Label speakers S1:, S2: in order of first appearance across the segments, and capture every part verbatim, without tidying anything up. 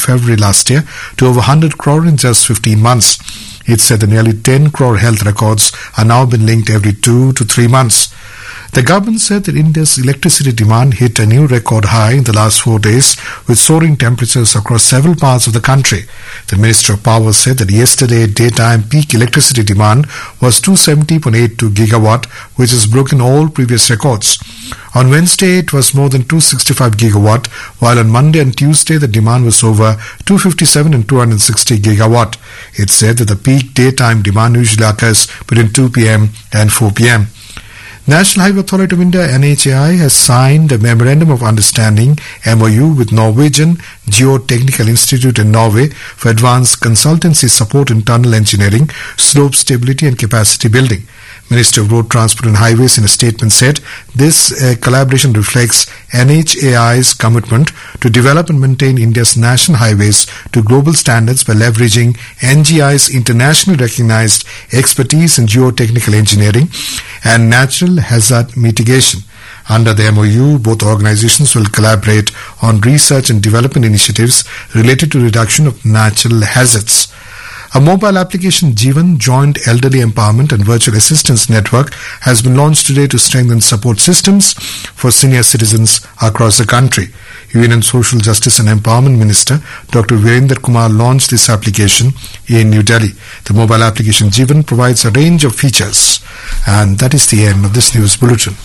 S1: February last year to over one hundred crore in just fifteen months. It said that nearly ten crore health records are now been linked every two to three months. The government said that India's electricity demand hit a new record high in the last four days with soaring temperatures across several parts of the country. The Minister of Power said that yesterday daytime peak electricity demand was two hundred seventy point eight two gigawatt, which has broken all previous records. On Wednesday, it was more than two hundred sixty-five gigawatt, while on Monday and Tuesday the demand was over two hundred fifty-seven and two hundred sixty gigawatt. It said that the peak daytime demand usually occurs between two p.m. and four p.m. National Highway Authority of India N H A I has signed a Memorandum of Understanding M O U with Norwegian Geotechnical Institute in Norway for advanced consultancy support in tunnel engineering, slope stability and capacity building. Minister of Road Transport and Highways in a statement said this uh, collaboration reflects N H A I's commitment to develop and maintain India's national highways to global standards by leveraging N G I's internationally recognized expertise in geotechnical engineering and natural hazard mitigation. Under the M O U, both organizations will collaborate on research and development initiatives related to reduction of natural hazards. A mobile application, Jeevan, Joint Elderly Empowerment and Virtual Assistance Network, has been launched today to strengthen support systems for senior citizens across the country. Union Social Justice and Empowerment Minister Doctor Virender Kumar launched this application in New Delhi. The mobile application Jeevan provides a range of features. And that is the end of this news bulletin.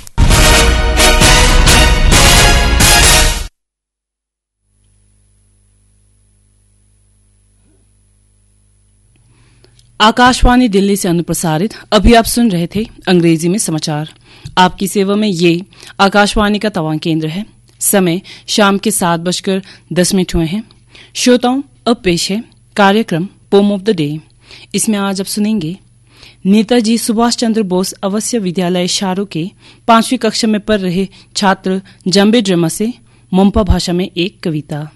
S2: Akashvani Delhi से अनुप्रसारित अभी आप सुन रहे थे अंग्रेजी में समाचार। आपकी सेवा में ये आकाशवाणी का तवांग केंद्र है। समय शाम के सात बजकर दस मिनट हुए हैं। श्रोताओं, अब पेश है कार्यक्रम पोम ऑफ द डे। इसमें आज आप सुनेंगे नेताजी सुभाष चंद्र बोस अवश्य विद्यालय शारो के पांचवी कक्षा में पढ़ रहे छात्र जम्बे ड्रमा से मोम्पा भाषा में एक कविता।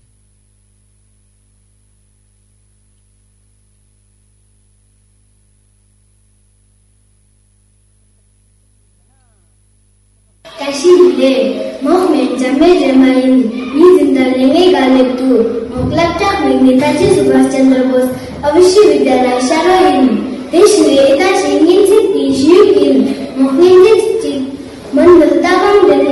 S3: Kashible, Mohamed Jamil Jamain, ni zinda lenge galib tu, Moklaptak में नेताजी सुभाष चंद्र बोस अवश्य विद्यालय शारो इन, देश में इतना चिंगिन से तीजियो इन, मोहनिंदित चित, मन बलता कम